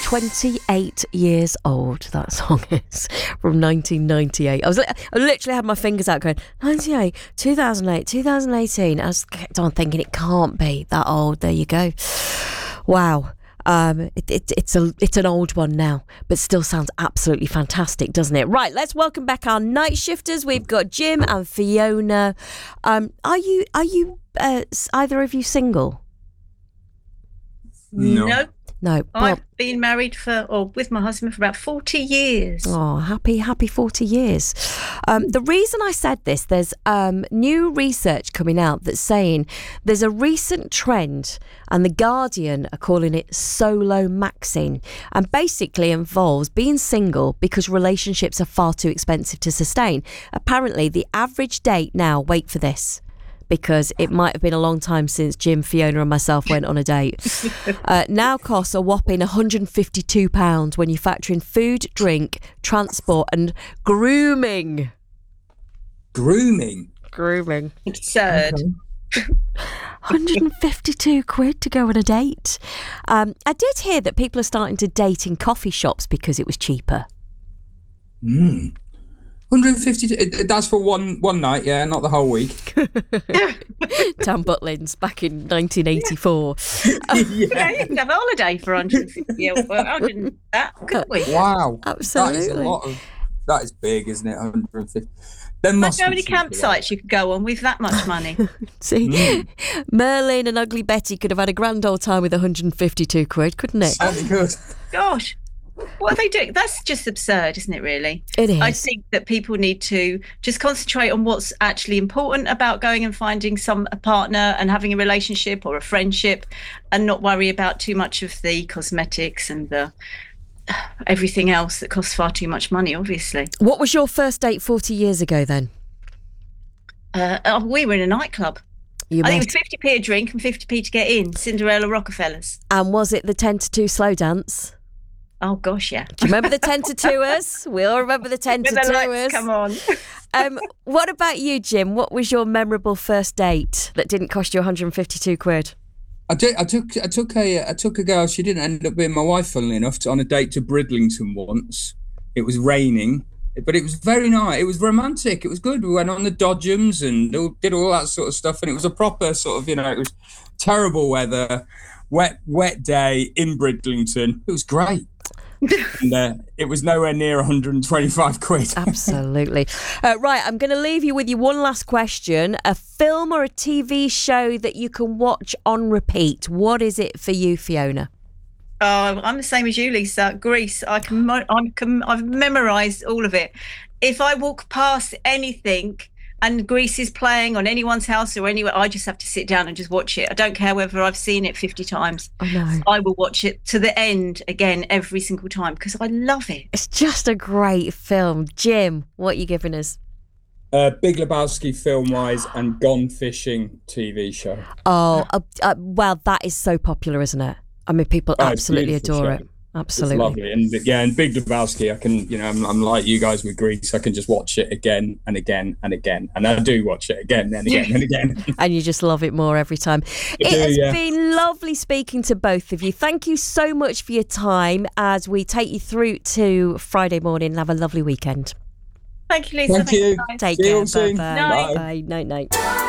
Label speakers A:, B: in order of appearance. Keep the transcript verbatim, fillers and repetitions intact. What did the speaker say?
A: twenty-eight years old, that song is, from nineteen ninety-eight. I was, I literally had my fingers out going, ninety-eight, two thousand eight, two thousand eighteen. I was kept on thinking it can't be that old. There you go. Wow. Um, it, it, it's a it's an old one now, but still sounds absolutely fantastic, doesn't it? Right, let's welcome back our night shifters. We've got Jim and Fiona. Um, are you are you uh, either of you single?
B: No.
C: No.
A: No.
C: I've been married for, or with my husband for about forty years.
A: Oh, happy, happy forty years. Um, the reason I said this, there's um, new research coming out that's saying there's a recent trend, and The Guardian are calling it solo maxing, and basically involves being single because relationships are far too expensive to sustain. Apparently, the average date now, wait for this, because it might have been a long time since Jim, Fiona and myself went on a date, uh, now costs a whopping one hundred fifty-two pounds when you factor in food, drink, transport and grooming.
B: Grooming?
A: Grooming.
C: Absurd.
B: Okay.
A: one hundred fifty-two quid to go on a date. Um, I did hear that people are starting to date in coffee shops because it was cheaper.
B: Mm. one hundred fifty, that's for one one night, yeah, not the whole week.
A: Tam Butlins back in nineteen eighty-four.
C: Yeah, you could have a holiday for one hundred fifty. Well, one hundred that, couldn't we?
B: Wow.
A: Absolutely.
B: That is a lot of, that is big, isn't it? one hundred fifty. There must
C: Imagine how many
B: be
C: campsites you could go on with that much money.
A: See,
B: Mm.
A: Merlin and Ugly Betty could have had a grand old time with one hundred fifty-two quid, couldn't it?
B: Certainly good.
C: Gosh, what are they doing? That's just absurd, isn't it, really?
A: It is.
C: I think that people need to just concentrate on what's actually important about going and finding some a partner and having a relationship or a friendship, and not worry about too much of the cosmetics and the everything else that costs far too much money, obviously.
A: What was your first date forty years ago then?
C: Uh, oh, we were in a nightclub.
A: You
C: I think
A: met.
C: it was fifty p a drink and fifty p to get in. Cinderella Rockefellers.
A: And was it the ten to two slow dance?
C: Oh, gosh, yeah.
A: Do you remember the ten to two-ers? We all remember the ten to
C: When the lights
A: two-ers.
C: come on.
A: Um, what about you, Jim? What was your memorable first date that didn't cost you one hundred fifty-two quid?
B: I, did, I took I took a I took a girl. She didn't end up being my wife, funnily enough, to, on a date to Bridlington once. It was raining, but it was very nice. It was romantic. It was good. We went on the Dodgems and all- did all that sort of stuff, and it was a proper sort of, you know, it was terrible weather, wet wet day in Bridlington. It was great. And uh, it was nowhere near one hundred twenty-five quid.
A: Absolutely. Uh, right, I'm going to leave you with you one last question. A film or a T V show that you can watch on repeat. What is it for you, Fiona?
C: Oh, I'm the same as you, Lisa. Greece. I can. mo- I'm. com- I've memorised all of it. If I walk past anything and Greece is playing on anyone's house or anywhere, I just have to sit down and just watch it. I don't care whether I've seen it fifty times.
A: I know.
C: I will watch it to the end again every single time because I love it.
A: It's just a great film. Jim, what are you giving us?
B: Uh, Big Lebowski film-wise and Gone Fishing T V show.
A: Oh, uh, uh, well, that is so popular, isn't it? I mean, people
B: Oh, it's a
A: absolutely
B: beautiful
A: adore
B: show.
A: it. Absolutely.
B: It's lovely. And yeah, and Big Lebowski, I can, you know, I'm, I'm like you guys with Greece. I can just watch it again and again and again. And I do watch it again and again and again.
A: And you just love it more every time. It
B: do,
A: has
B: yeah.
A: been lovely speaking to both of you. Thank you so much for your time as we take you through to Friday morning and have a lovely weekend.
C: Thank you, Lisa.
B: Thank you.
C: guys.
A: Take
B: See you
A: care.
B: all soon.
A: Bye-bye.
C: Night.
A: Bye. Night, night.